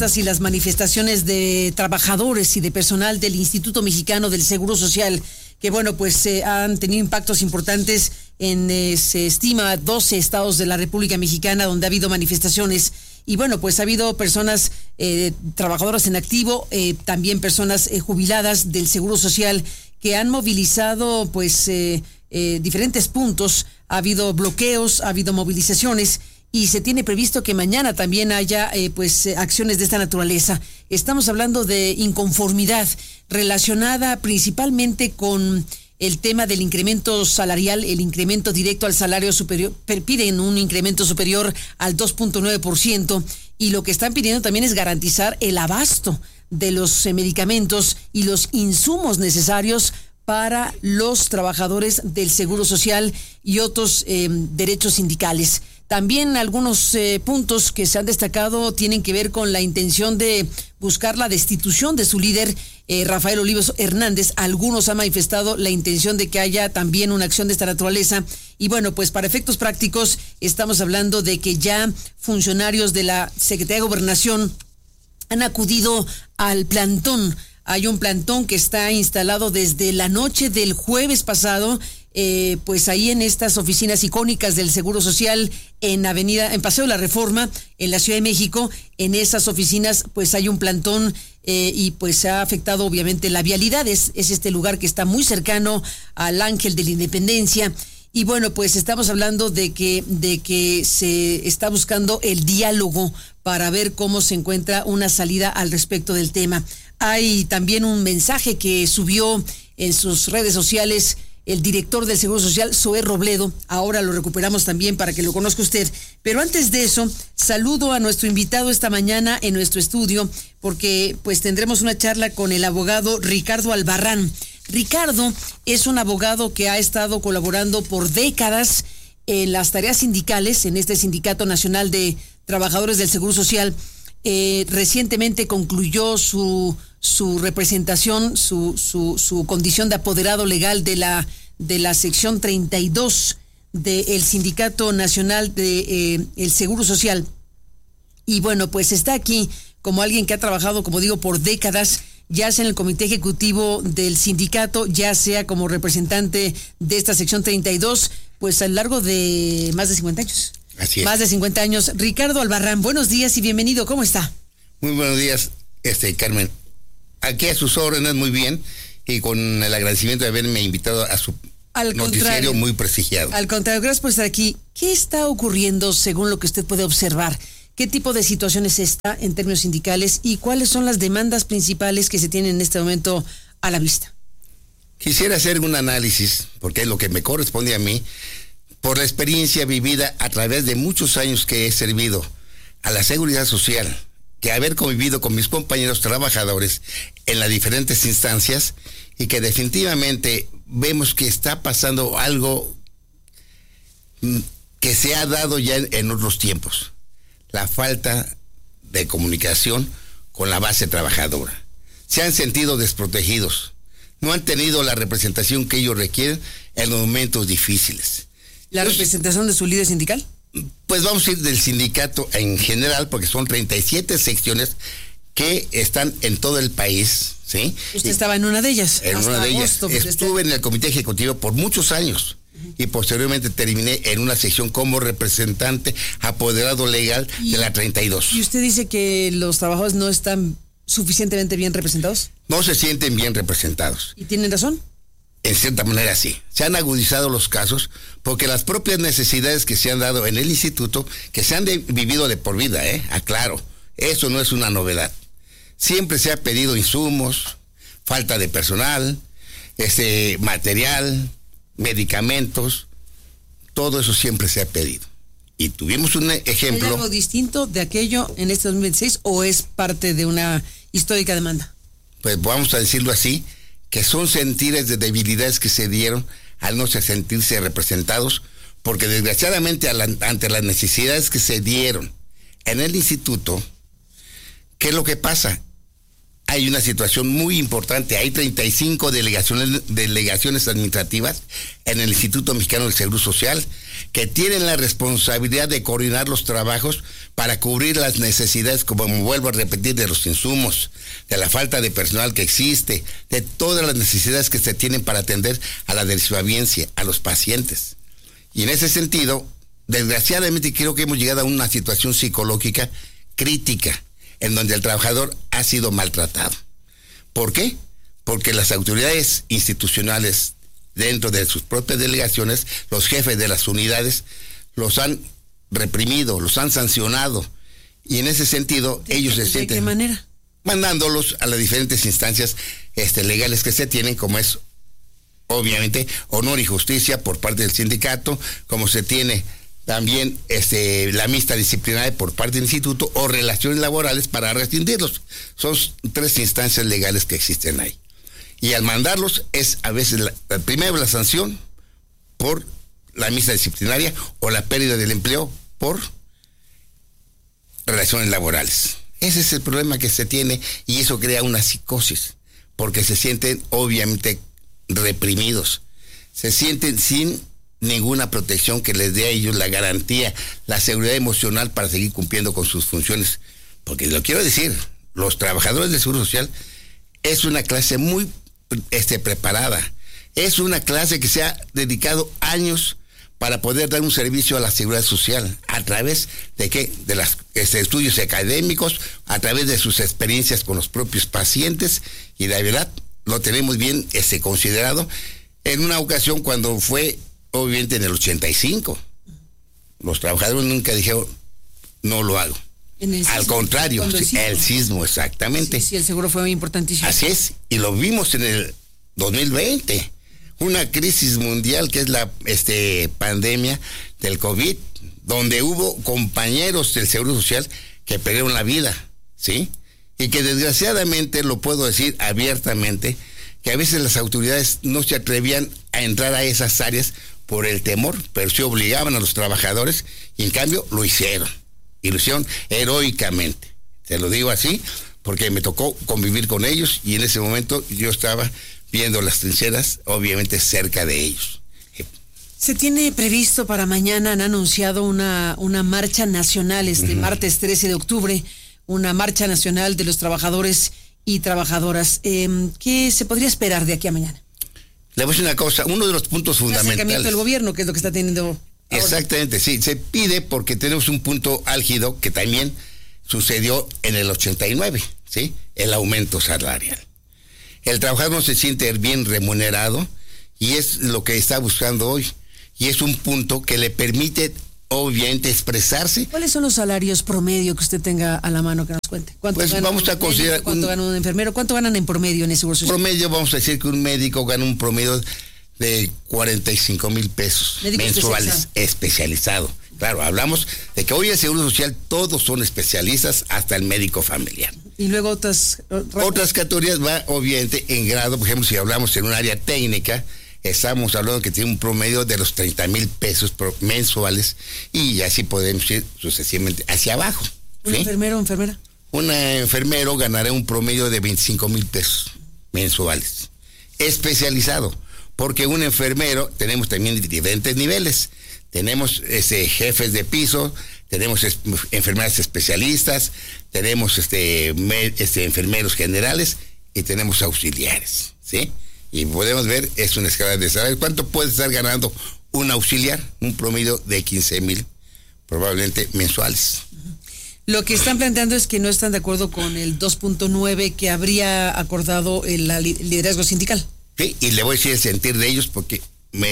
y las manifestaciones de trabajadores y de personal del Instituto Mexicano del Seguro Social, que bueno, pues han tenido impactos importantes en, se estima, 12 estados de la República Mexicana donde ha habido manifestaciones. Y bueno, pues ha habido personas trabajadoras en activo, también personas jubiladas del Seguro Social que han movilizado pues diferentes puntos. Ha habido bloqueos, ha habido movilizaciones y se tiene previsto que mañana también haya acciones de esta naturaleza. Estamos hablando de inconformidad relacionada principalmente con el tema del incremento salarial, el incremento directo al salario superior. Piden un incremento superior al 2.9%, y lo que están pidiendo también es garantizar el abasto de los medicamentos y los insumos necesarios para los trabajadores del Seguro Social y otros derechos sindicales. También algunos puntos que se han destacado tienen que ver con la intención de buscar la destitución de su líder, Rafael Olives Hernández. Algunos han manifestado la intención de que haya también una acción de esta naturaleza. Y bueno, pues para efectos prácticos estamos hablando de que ya funcionarios de la Secretaría de Gobernación han acudido al plantón. Hay un plantón que está instalado desde la noche del jueves pasado, pues ahí en estas oficinas icónicas del Seguro Social en Paseo de la Reforma, en la Ciudad de México. En esas oficinas pues hay un plantón y pues se ha afectado obviamente la vialidad. Es este lugar que está muy cercano al Ángel de la Independencia. Y bueno, pues estamos hablando de que se está buscando el diálogo para ver cómo se encuentra una salida al respecto del tema. Hay también un mensaje que subió en sus redes sociales el director del Seguro Social, Zoé Robledo. Ahora lo recuperamos también para que lo conozca usted. Pero antes de eso, saludo a nuestro invitado esta mañana en nuestro estudio, porque pues tendremos una charla con el abogado Ricardo Albarrán. Ricardo es un abogado que ha estado colaborando por décadas en las tareas sindicales, en este Sindicato Nacional de Trabajadores del Seguro Social. Recientemente concluyó su representación, su condición de apoderado legal de la sección 32 del Sindicato Nacional de el Seguro Social. Y bueno, pues está aquí como alguien que ha trabajado, como digo, por décadas, ya sea en el comité ejecutivo del sindicato, ya sea como representante de esta sección 32, pues a lo largo de más de 50 años. Así es. Más de 50 años. Ricardo Albarrán, buenos días y bienvenido. ¿Cómo está? Muy buenos días, Carmen. Aquí a sus órdenes, muy bien, y con el agradecimiento de haberme invitado a su noticiario muy prestigiado. Al contrario, gracias por estar aquí. ¿Qué está ocurriendo según lo que usted puede observar? ¿Qué tipo de situaciones está en términos sindicales y cuáles son las demandas principales que se tienen en este momento a la vista? Quisiera hacer un análisis, porque es lo que me corresponde a mí, por la experiencia vivida a través de muchos años que he servido a la Seguridad Social, que haber convivido con mis compañeros trabajadores en las diferentes instancias, y que definitivamente vemos que está pasando algo que se ha dado ya en otros tiempos: la falta de comunicación con la base trabajadora. Se han sentido desprotegidos, no han tenido la representación que ellos requieren en los momentos difíciles. ¿La representación de su líder sindical? Pues vamos a ir del sindicato en general, porque son 37 secciones que están en todo el país, ¿sí? ¿Usted estaba en una de ellas? En una de ellas. Estuve en el comité ejecutivo por muchos años. Y posteriormente terminé en una sección como representante apoderado legal de la 32. ¿Y usted dice que los trabajadores no están suficientemente bien representados? No se sienten bien representados. ¿Y tienen razón? En cierta manera sí. Se han agudizado los casos porque las propias necesidades que se han dado en el instituto, que se han vivido de por vida, aclaro, eso no es una novedad. Siempre se ha pedido insumos, falta de personal, material, medicamentos, todo eso siempre se ha pedido. Y tuvimos un ejemplo. ¿Es algo distinto de aquello en este 2026 o es parte de una histórica demanda? Pues vamos a decirlo así, que son sentires de debilidades que se dieron al no sentirse representados, porque desgraciadamente ante las necesidades que se dieron en el instituto, ¿qué es lo que pasa? hay una situación muy importante. Hay 35 delegaciones administrativas en el Instituto Mexicano del Seguro Social que tienen la responsabilidad de coordinar los trabajos para cubrir las necesidades, como vuelvo a repetir, de los insumos, de la falta de personal que existe, de todas las necesidades que se tienen para atender a la desobediencia, a los pacientes. Y en ese sentido, desgraciadamente creo que hemos llegado a una situación psicológica crítica, en donde el trabajador ha sido maltratado. ¿Por qué? Porque las autoridades institucionales dentro de sus propias delegaciones, los jefes de las unidades, los han reprimido, los han sancionado, y en ese sentido ellos se sienten... ¿De qué manera? Mandándolos a las diferentes instancias legales que se tienen, como es obviamente honor y justicia por parte del sindicato, como se tiene también la amnistía disciplinaria por parte del instituto, o relaciones laborales para rescindirlos. Son 3 instancias legales que existen ahí. Y al mandarlos es a veces primero la sanción por la amnistía disciplinaria o la pérdida del empleo por relaciones laborales. Ese es el problema que se tiene, y eso crea una psicosis, porque se sienten obviamente reprimidos, se sienten sin ninguna protección que les dé a ellos la garantía, la seguridad emocional para seguir cumpliendo con sus funciones. Porque lo quiero decir, los trabajadores del Seguro Social es una clase muy preparada, es una clase que se ha dedicado años para poder dar un servicio a la seguridad social, a través de ¿qué? De los estudios académicos, a través de sus experiencias con los propios pacientes, y la verdad lo tenemos bien considerado. En una ocasión, cuando fue obviamente en el 85, los trabajadores nunca dijeron no lo hago. Al contrario, el sismo, exactamente. Sí, el seguro fue muy importantísimo. Así es, y lo vimos en el 2020, una crisis mundial que es la pandemia del COVID, donde hubo compañeros del Seguro Social que perdieron la vida, ¿sí? Y que desgraciadamente, lo puedo decir abiertamente, que a veces las autoridades no se atrevían a entrar a esas áreas por el temor, pero sí obligaban a los trabajadores, y en cambio lo hicieron, y lo hicieron heroicamente. Se lo digo así, porque me tocó convivir con ellos, y en ese momento yo estaba viendo las trincheras, obviamente cerca de ellos. Se tiene previsto para mañana, han anunciado una marcha nacional, martes 13 de octubre, una marcha nacional de los trabajadores y trabajadoras. ¿Qué se podría esperar de aquí a mañana? Le voy a decir una cosa, uno de los puntos fundamentales... El acercamiento del gobierno, que es lo que está teniendo ahora. Exactamente, sí, se pide porque tenemos un punto álgido que también sucedió en el 89, ¿sí? El aumento salarial. El trabajador no se siente bien remunerado, y es lo que está buscando hoy, y es un punto que le permite obviamente expresarse. ¿Cuáles son los salarios promedio que usted tenga a la mano que nos cuente? Pues vamos a considerar... ¿Cuánto gana un enfermero? ¿Cuánto ganan en promedio en ese Seguro Social? Promedio, vamos a decir que un médico gana un promedio de 45,000 pesos mensuales, especializado. Claro, hablamos de que hoy el Seguro Social todos son especialistas, hasta el médico familiar. Y luego otras categorías va obviamente en grado. Por ejemplo, si hablamos en un área técnica, estamos hablando que tiene un promedio de los 30,000 pesos mensuales, y así podemos ir sucesivamente hacia abajo. ¿Un enfermero o enfermera? Un enfermero ganará un promedio de 25,000 pesos mensuales, especializado, porque un enfermero tenemos también diferentes niveles. Tenemos jefes de piso, tenemos enfermeras especialistas, tenemos enfermeros generales, y tenemos auxiliares, ¿sí? Y podemos ver, es una escala de salario. ¿Cuánto puede estar ganando un auxiliar? Un promedio de 15,000, probablemente mensuales. Lo que están planteando es que no están de acuerdo con el 2.9 que habría acordado el liderazgo sindical. Sí, y le voy a decir el sentir de ellos, porque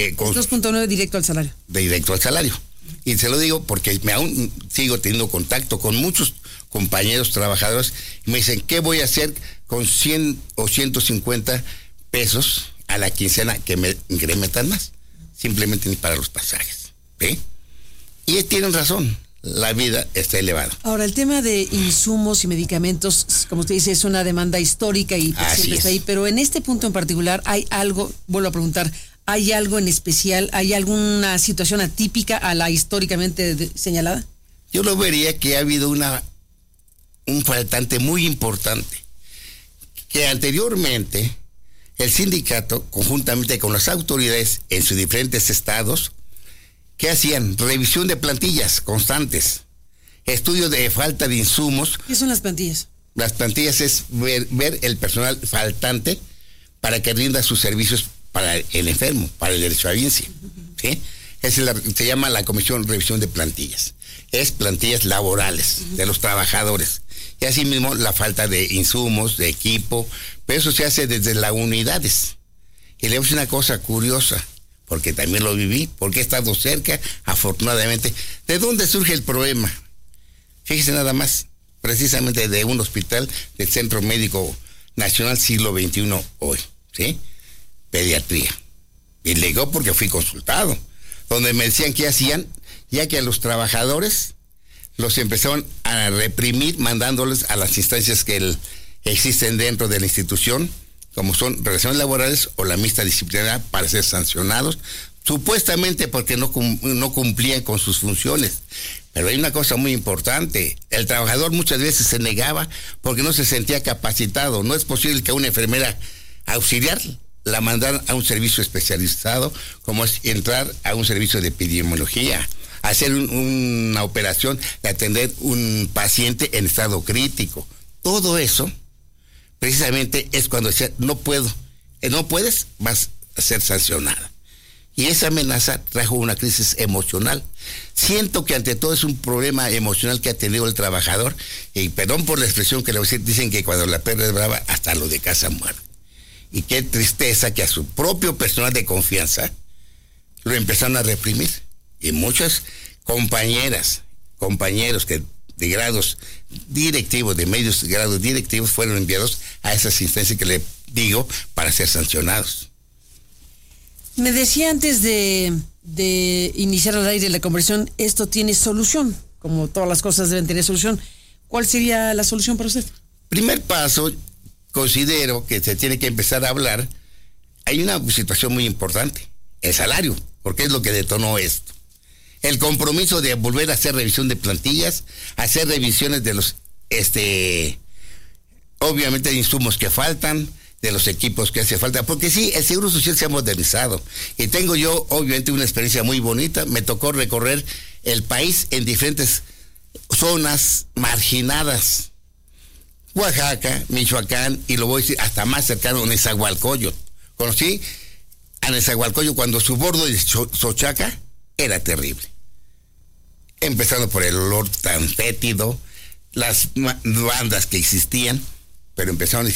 2.9 directo al salario. Directo al salario. Y se lo digo porque aún sigo teniendo contacto con muchos compañeros trabajadores, y me dicen, ¿qué voy a hacer con 100 o 150 pesos a la quincena que me incrementan más? Simplemente ni para los pasajes, ¿sí? Y tienen razón, la vida está elevada. Ahora, el tema de insumos y medicamentos, como usted dice, es una demanda histórica y siempre está ahí, pero en este punto en particular hay algo, vuelvo a preguntar, ¿hay algo en especial? ¿Hay alguna situación atípica a la históricamente señalada? Yo lo vería que ha habido un faltante muy importante, que anteriormente el sindicato, conjuntamente con las autoridades en sus diferentes estados, ¿qué hacían? Revisión de plantillas constantes, estudio de falta de insumos. ¿Qué son las plantillas? Las plantillas es ver el personal faltante para que rinda sus servicios para el enfermo, para el derechohabiente, ¿sí? Se llama la Comisión de Revisión de Plantillas. Es plantillas laborales de los trabajadores. Y asimismo la falta de insumos, de equipo, pero eso se hace desde las unidades. Y le voy a decir una cosa curiosa, porque también lo viví, porque he estado cerca, afortunadamente. ¿De dónde surge el problema? Fíjese nada más, precisamente de un hospital del Centro Médico Nacional Siglo XXI hoy, ¿sí? Pediatría. Y le digo porque fui consultado, donde me decían qué hacían, ya que a los trabajadores los empezaron a reprimir mandándoles a las instancias que existen dentro de la institución, como son relaciones laborales o la mixta disciplinaria, para ser sancionados, supuestamente porque no cumplían con sus funciones. Pero hay una cosa muy importante, el trabajador muchas veces se negaba porque no se sentía capacitado. No es posible que una enfermera auxiliar la mandaran a un servicio especializado, como es entrar a un servicio de epidemiología, hacer una operación de atender un paciente en estado crítico. Todo eso, precisamente, es cuando decía, no puedo, no puedes, vas a ser sancionada. Y esa amenaza trajo una crisis emocional. Siento que ante todo es un problema emocional que ha tenido el trabajador, y perdón por la expresión que le voy a decir, dicen que cuando la perra es brava, hasta lo de casa muere. Y qué tristeza que a su propio personal de confianza lo empezaron a reprimir. Y muchas compañeros que de grados directivos, de medios grados directivos, fueron enviados a esas instancias que le digo para ser sancionados. Me decía antes de iniciar al aire la conversación, esto tiene solución, como todas las cosas deben tener solución. ¿Cuál sería la solución para usted? Primer paso, considero que se tiene que empezar a hablar. Hay una situación muy importante, el salario, porque es lo que detonó esto. El compromiso de volver a hacer revisión de plantillas, hacer revisiones de los, obviamente de insumos que faltan, de los equipos que hace falta, porque sí, el Seguro Social se ha modernizado, y tengo yo obviamente una experiencia muy bonita. Me tocó recorrer el país en diferentes zonas marginadas, Oaxaca, Michoacán, y lo voy a decir hasta más cercano, Nezahualcóyotl. Conocí a Nezahualcóyotl cuando su bordo de Xochaca era terrible. Empezando por el olor tan fétido, las bandas que existían, pero empezaron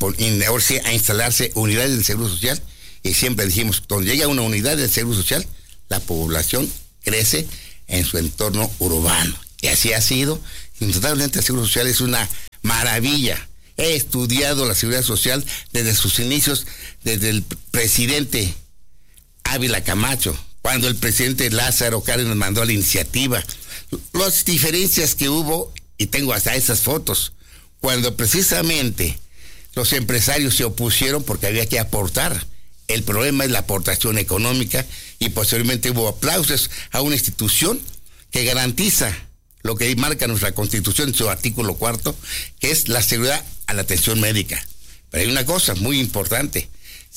a instalarse unidades del Seguro Social, y siempre dijimos, donde llega una unidad del Seguro Social, la población crece en su entorno urbano. Y así ha sido. Indudablemente el Seguro Social es una maravilla. He estudiado la Seguridad Social desde sus inicios, desde el presidente Ávila Camacho, cuando el presidente Lázaro Cárdenas mandó la iniciativa. Las diferencias que hubo, y tengo hasta esas fotos, cuando precisamente los empresarios se opusieron porque había que aportar. El problema es la aportación económica, y posteriormente hubo aplausos a una institución que garantiza lo que marca nuestra Constitución en su artículo 4, que es la seguridad a la atención médica. Pero hay una cosa muy importante,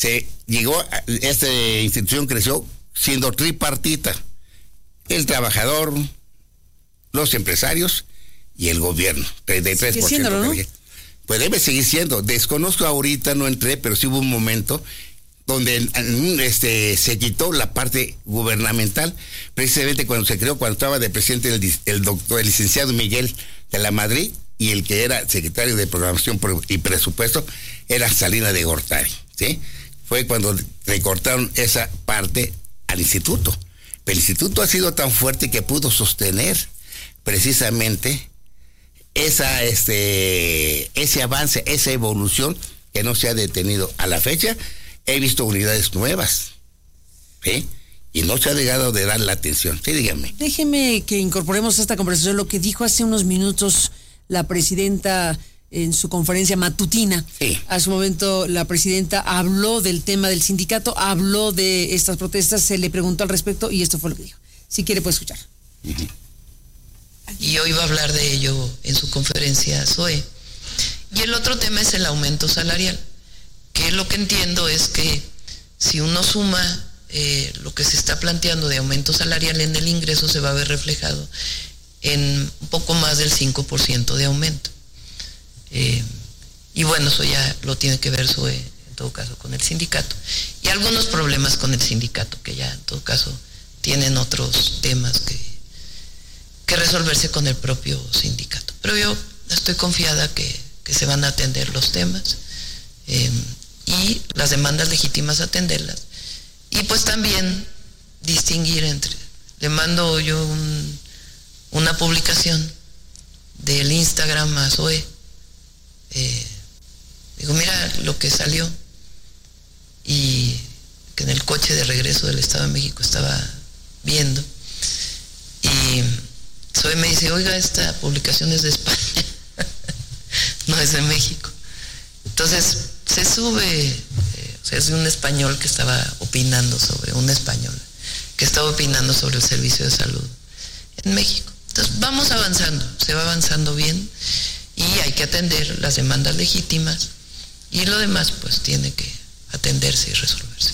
esta institución creció siendo tripartita: el trabajador, los empresarios y el gobierno. 33%. Siéndolo, ¿no? Pues debe seguir siendo. Desconozco ahorita, no entré, pero sí hubo un momento donde se quitó la parte gubernamental, precisamente cuando estaba de presidente el licenciado Miguel de la Madrid, y el que era secretario de Programación y Presupuesto era Salinas de Gortari, ¿sí? Fue cuando recortaron esa parte al instituto. Pero el instituto ha sido tan fuerte que pudo sostener precisamente ese avance, esa evolución, que no se ha detenido. A la fecha he visto unidades nuevas, ¿sí? Y no se ha llegado de dar la atención. Sí, dígame. Déjeme que incorporemos a esta conversación lo que dijo hace unos minutos la presidenta en su conferencia matutina. Sí. A su momento la presidenta habló del tema del sindicato, habló de estas protestas, se le preguntó al respecto y esto fue lo que dijo. Si quiere puede escuchar. Y hoy va a hablar de ello en su conferencia SOE. Y el otro tema es el aumento salarial, que lo que entiendo es que si uno suma lo que se está planteando de aumento salarial en el ingreso, se va a ver reflejado en un poco más del 5% de aumento. Y bueno, eso ya lo tiene que ver SOE, en todo caso, con el sindicato. Y algunos problemas con el sindicato, que ya en todo caso tienen otros temas que resolverse con el propio sindicato. Pero yo estoy confiada que se van a atender los temas y las demandas legítimas atenderlas. Y pues también distinguir entre, le mando yo una publicación del Instagram a SOE. Digo, mira lo que salió, y que en el coche de regreso del Estado de México estaba viendo, y SOE me dice, oiga, esta publicación es de España, no es de México. Entonces se sube, es de un español que estaba opinando sobre, un español que estaba opinando sobre el servicio de salud en México. Entonces vamos avanzando, se va avanzando bien, y hay que atender las demandas legítimas, y lo demás pues tiene que atenderse y resolverse.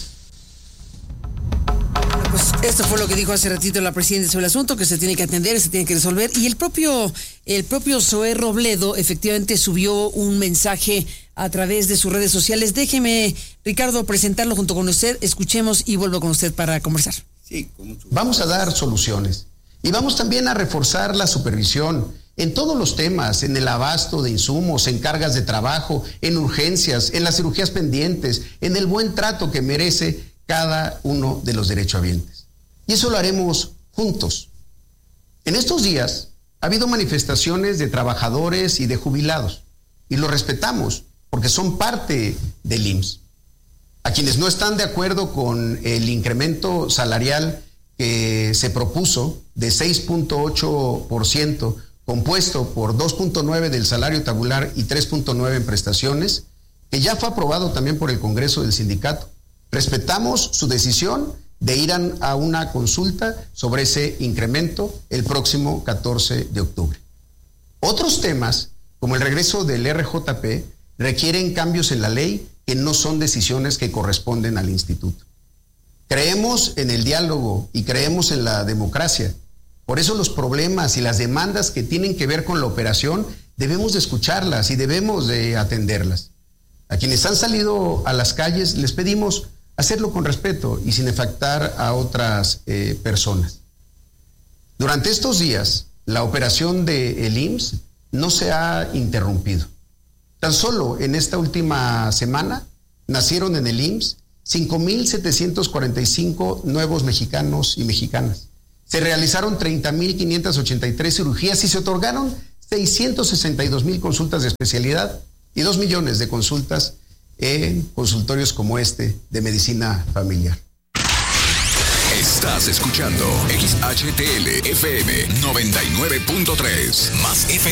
Pues esto fue lo que dijo hace ratito la presidenta sobre el asunto, que se tiene que atender, se tiene que resolver. Y el propio Zoé Robledo efectivamente subió un mensaje a través de sus redes sociales. Déjeme, Ricardo, presentarlo junto con usted. Escuchemos y vuelvo con usted para conversar. Sí, con mucho gusto. Vamos a dar soluciones y vamos también a reforzar la supervisión en todos los temas, en el abasto de insumos, en cargas de trabajo, en urgencias, en las cirugías pendientes, en el buen trato que merece cada uno de los derechohabientes. Y eso lo haremos juntos. En estos días ha habido manifestaciones de trabajadores y de jubilados, y lo respetamos porque son parte del IMSS. A quienes no están de acuerdo con el incremento salarial que se propuso de 6.8%, compuesto por 2.9 del salario tabular y 3.9 en prestaciones, que ya fue aprobado también por el Congreso del Sindicato. Respetamos su decisión de ir a una consulta sobre ese incremento el próximo 14 de octubre. Otros temas, como el regreso del RJP, requieren cambios en la ley que no son decisiones que corresponden al instituto. Creemos en el diálogo y creemos en la democracia. Por eso los problemas y las demandas que tienen que ver con la operación debemos de escucharlas y debemos de atenderlas. A quienes han salido a las calles les pedimos hacerlo con respeto y sin afectar a otras personas. Durante estos días, la operación del IMSS no se ha interrumpido. Tan solo en esta última semana nacieron en el IMSS 5,745 nuevos mexicanos y mexicanas. Se realizaron 30,583 cirugías y se otorgaron 662,000 consultas de especialidad y 2 millones de consultas en consultorios como este de medicina familiar. Estás escuchando XHTL FM 99.3 más FM.